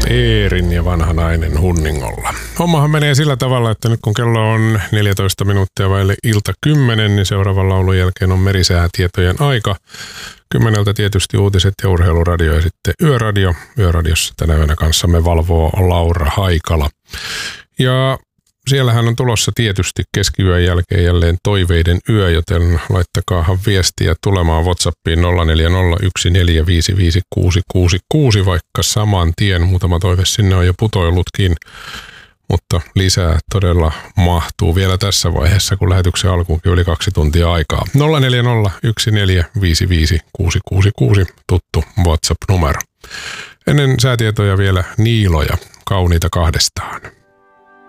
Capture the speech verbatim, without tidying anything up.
Eerin ja vanha nainen Hunningolla. Hommahan menee sillä tavalla, että nyt kun kello on neljätoista minuuttia vaille ilta kymmenen, niin seuraavan laulun jälkeen on merisäätietojen aika. Kymmeneltä tietysti uutiset ja urheiluradio ja sitten yöradio. Yöradiossa tänä yönä kanssamme valvoo Laura Haikala. Ja siellähän on tulossa tietysti keskiyön jälkeen jälleen toiveiden yö, joten laittakaahan viestiä tulemaan WhatsAppiin nolla neljä nolla yksi neljä viisi viisi kuusi kuusi kuusi vaikka saman tien. Muutama toive sinne on jo putoillutkin, mutta lisää todella mahtuu vielä tässä vaiheessa, kun lähetyksen alkuunkin yli kaksi tuntia aikaa. nolla neljä nolla yksi neljä viisi viisi kuusi kuusi kuusi, tuttu WhatsApp-numero. Ennen säätietoja vielä Niiloja, kauniita kahdestaan.